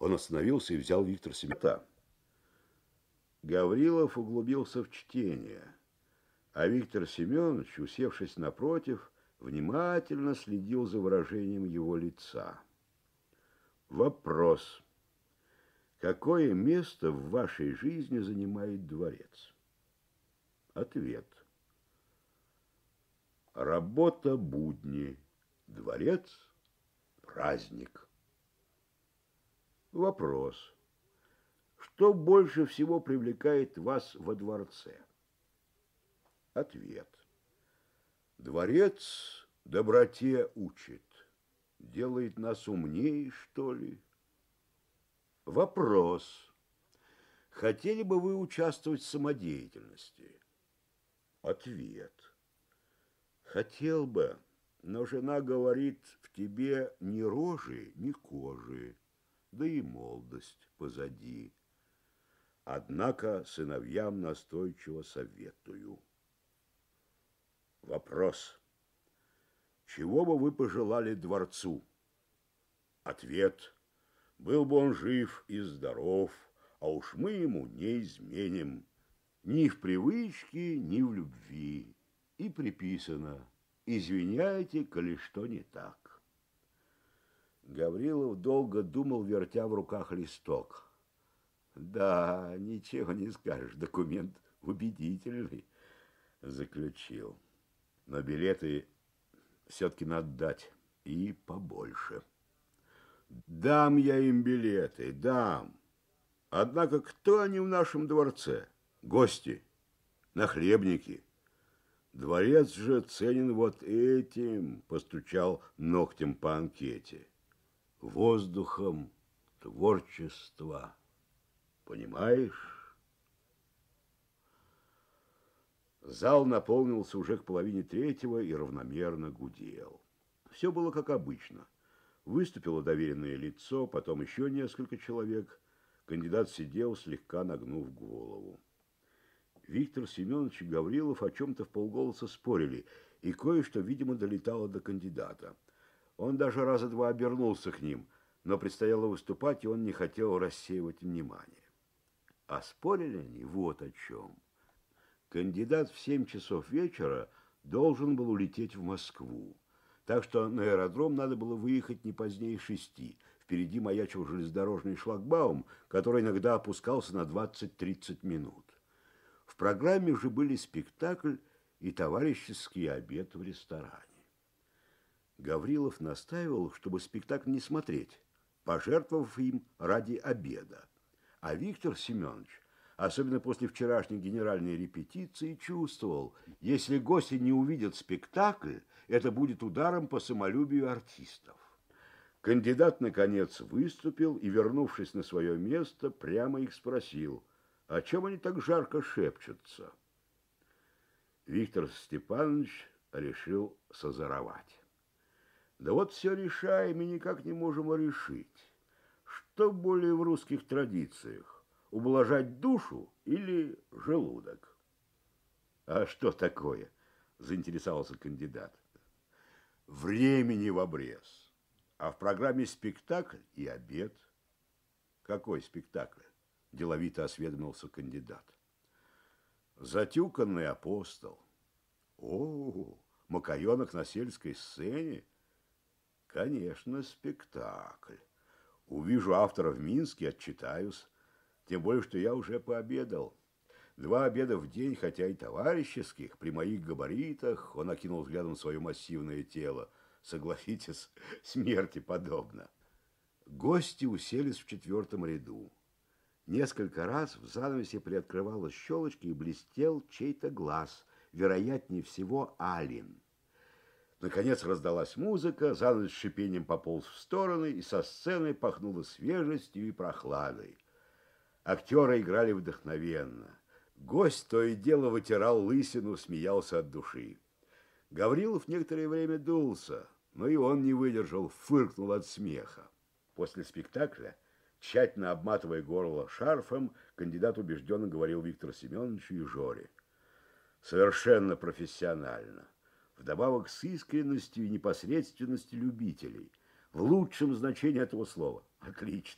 Он остановился и взял Виктора Семеновича. Гаврилов углубился в чтение, а Виктор Семенович, усевшись напротив, внимательно следил за выражением его лица. Вопрос. Какое место в вашей жизни занимает дворец? Ответ. Работа будни, дворец праздник. Вопрос. Что больше всего привлекает вас во дворце? Ответ. Дворец доброте учит. Делает нас умнее, что ли? Вопрос. Хотели бы вы участвовать в самодеятельности? Ответ. Хотел бы, но жена говорит, в тебе ни рожи, ни кожи, да и молодость позади. Однако сыновьям настойчиво советую. Вопрос. Чего бы вы пожелали дворцу? Ответ. Был бы он жив и здоров, а уж мы ему не изменим. Ни в привычке, ни в любви. И приписано. Извиняйте, коли что не так. Гаврилов долго думал, вертя в руках листок. Да, ничего не скажешь, документ убедительный, заключил. Но билеты все-таки надо дать, и побольше. Дам я им билеты, дам. Однако кто они в нашем дворце? Гости, нахлебники. Дворец же ценен вот этим, постучал ногтем по анкете. Воздухом творчества. Понимаешь? Зал наполнился уже к половине третьего и равномерно гудел. Все было как обычно. Выступило доверенное лицо, потом еще несколько человек. Кандидат сидел, слегка нагнув голову. Виктор Семенович и Гаврилов о чем-то вполголоса спорили, и кое-что, видимо, долетало до кандидата. Он даже раза два обернулся к ним, но предстояло выступать, и он не хотел рассеивать внимание. А спорили они вот о чем. Кандидат в 7 часов вечера должен был улететь в Москву, так что на аэродром надо было выехать не позднее 6. Впереди маячил железнодорожный шлагбаум, который иногда опускался на 20-30 минут. В программе же были спектакль и товарищеский обед в ресторане. Гаврилов настаивал, чтобы спектакль не смотреть, пожертвовав им ради обеда. А Виктор Семенович, особенно после вчерашней генеральной репетиции, чувствовал, если гости не увидят спектакль, это будет ударом по самолюбию артистов. Кандидат, наконец, выступил и, вернувшись на свое место, прямо их спросил, о чем они так жарко шепчутся. Виктор Степанович решил созоровать. Да вот все решаем и никак не можем решить. Что более в русских традициях? Ублажать душу или желудок? А что такое? Заинтересовался кандидат. Времени в обрез. А в программе спектакль и обед. Какой спектакль? Деловито осведомился кандидат. Затюканный апостол. О, Макаенок на сельской сцене? Конечно, спектакль. Увижу автора в Минске, отчитаюсь. Тем более, что я уже пообедал. 2 обеда в день, хотя и товарищеских, при моих габаритах, он окинул взглядом свое массивное тело. Согласитесь, смерти подобно. Гости уселись в 4-м ряду. Несколько раз в занавесе приоткрывалась щелочка и блестел чей-то глаз, вероятнее всего Алин. Наконец раздалась музыка, занавес с шипением пополз в стороны, и со сцены пахнуло свежестью и прохладой. Актеры играли вдохновенно. Гость то и дело вытирал лысину, смеялся от души. Гаврилов некоторое время дулся, но и он не выдержал, фыркнул от смеха. После спектакля, тщательно обматывая горло шарфом, кандидат убежденно говорил Виктору Семеновичу и Жоре. Совершенно профессионально. Вдобавок с искренностью и непосредственностью любителей. В лучшем значении этого слова. Отлично.